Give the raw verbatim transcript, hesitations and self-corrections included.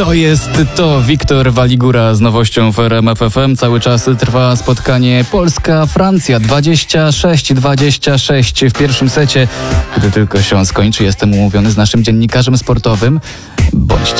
To jest to Wiktor Waligura z nowością w R M F F M. Cały czas trwa spotkanie Polska-Francja. dwadzieścia sześć dwadzieścia sześć w pierwszym secie. Gdy tylko się skończy, jestem umówiony z naszym dziennikarzem sportowym. Bądźcie